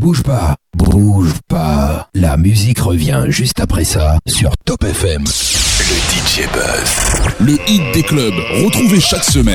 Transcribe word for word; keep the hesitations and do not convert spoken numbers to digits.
bouge pas, bouge pas. La musique revient juste après ça sur Top F M. Le D J Buzz, le hit des clubs, retrouvez chaque semaine.